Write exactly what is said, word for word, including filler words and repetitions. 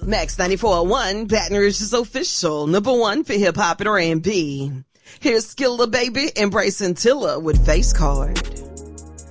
Max ninety-four point one, Baton Rouge's official number one for hip hop and R and B. Here's Skilla Baby embracing Tilla with Face Card.